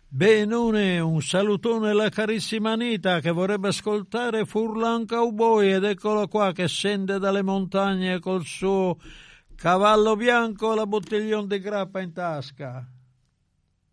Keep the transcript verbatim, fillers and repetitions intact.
Benone, un salutone alla carissima Anita che vorrebbe ascoltare Furlan Cowboy, ed eccolo qua che scende dalle montagne col suo cavallo bianco e la bottiglione di grappa in tasca.